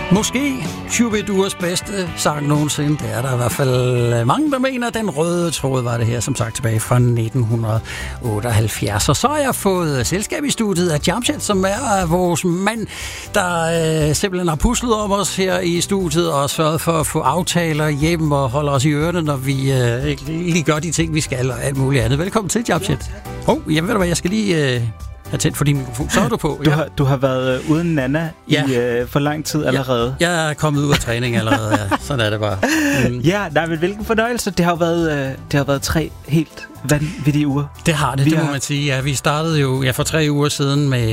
Måske Shubiduas bedste sang nogensinde. Det er der i hvert fald mange, der mener. Den røde tråd var det her, som sagt, tilbage fra 1978. Og så har jeg fået selskab i studiet af Jamshed, som er vores mand, der simpelthen har puslet om os her i studiet og sørget for at få aftaler hjem og holde os i ørerne, når vi lige gør de ting, vi skal og alt muligt andet. Velkommen til, Jamshed. Jamen ved du hvad, jeg skal lige... have tændt for din mikrofon. Så er du på. Du har været uden Nana i for lang tid allerede. Jeg er kommet ud af træning allerede. Ja. Sådan er det bare. Ja, nej, men hvilken fornøjelse. Det har været 3 helt vanvittige uger. Det har det, det må man sige. Ja, vi startede jo for 3 uger siden med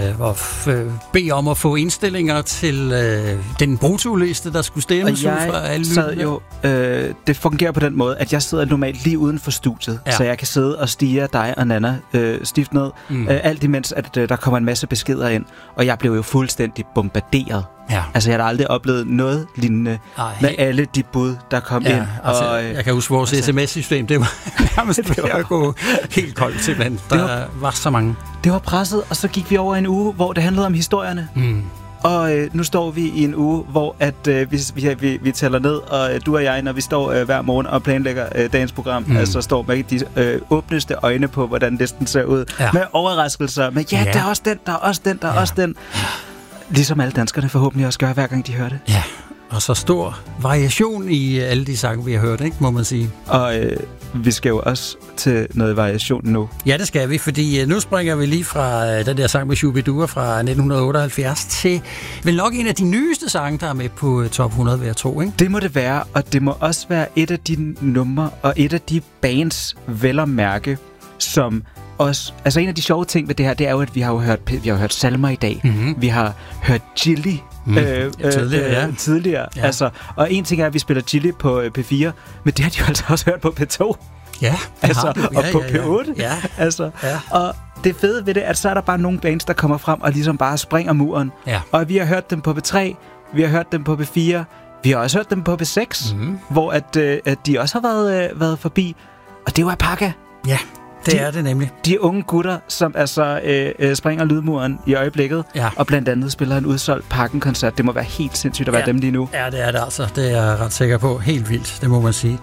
at bede om at få indstillinger til den brutoliste, der skulle stemmes ud fra alle lytterne. Det fungerer på den måde, at jeg sidder normalt lige uden for studiet, så jeg kan sidde og stirre dig og Nana stift ned, alt imens at der kommer en masse beskeder ind, og jeg blev jo fuldstændig bombarderet. Ja. Altså, jeg har aldrig oplevet noget lignende med alle de bud, der kom ind. Altså, og, jeg kan huske vores sms-system, det var nærmest at gå helt koldt simpelthen. Der var så mange. Det var presset, og så gik vi over en uge, hvor det handlede om historierne. Og nu står vi i en uge, hvor at, vi tæller ned, og du og jeg, når vi står hver morgen og planlægger dagens program, altså står med de åbneste øjne på, hvordan listen ser ud. Ja. Med overraskelser, med der er også den, der er også den, der er også den. Ligesom alle danskerne forhåbentlig også gør, hver gang de hører det. Ja, og så stor variation i alle de sange, vi har hørt, ikke, må man sige. Og vi skal jo også til noget variation nu. Ja, det skal vi, fordi nu springer vi lige fra den der sang med Shubidua fra 1978 til vel nok en af de nyeste sange, der er med på top 100, vil jeg tro, ikke? Det må det være, og det må også være et af de numre og et af de bands, vel at mærke, som... Også, altså en af de sjove ting ved det her, det er jo, at vi har hørt salmer i dag. Vi har hørt Chili tidligere. Ja. Altså, og en ting er, at vi spiller Chili på P4, men det har de jo altså også hørt på P2. Ja, altså, og på P8. Ja. Altså, og det fede ved det, at så er der bare nogle bands, der kommer frem og ligesom bare springer muren. Ja. Og vi har hørt dem på P3, vi har hørt dem på P4, vi har også hørt dem på P6, hvor at de også har været forbi. Og det er jo Apaka. Ja. Det er det nemlig. De unge gutter, som altså springer lydmuren i øjeblikket, og blandt andet spiller en udsolgt Parken-koncert. Det må være helt sindssygt at være dem lige nu. Ja, det er det altså. Det er jeg ret sikker på. Helt vildt, det må man sige.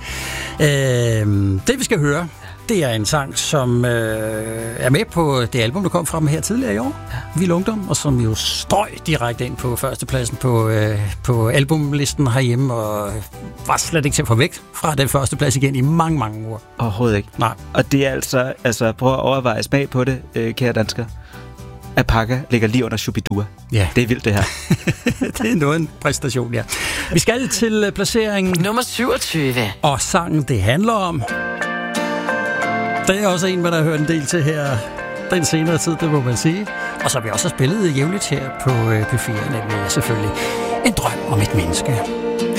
Det vi skal høre, det er en sang, som er med på det album, der kom frem her tidligere i år. Vild Ungdom, og som jo strøg direkte ind på førstepladsen på albumlisten herhjemme, og var slet ikke til at få væk fra den første plads igen i mange, mange uger. Overhovedet ikke. Nej. Og det er altså prøv at overveje smag på det, kære dansker. Apaka ligger lige under Shubidua. Ja. Det er vildt, det her. Det er noget en præstation, ja. Vi skal til placeringen nummer 27. Og sangen, det handler om... Det er også en, man har hørt en del til her den senere tid, det må man sige. Og så har vi også spillet jævnligt her på P4, nemlig selvfølgelig En drøm om et menneske.